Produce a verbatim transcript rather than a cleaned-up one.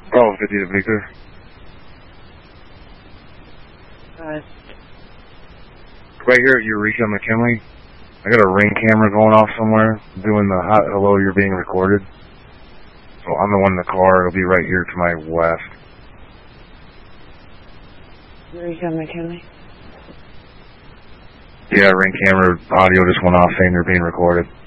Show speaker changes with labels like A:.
A: Oh, fifty to Victor.
B: Uh,
A: Right here at Eureka McKinley. I got a ring camera going off somewhere, doing the hot hello, you're being recorded. So I'm the one in the car. It'll be right here to my west.
B: Eureka McKinley.
A: Yeah, ring camera audio just went off saying you're being recorded.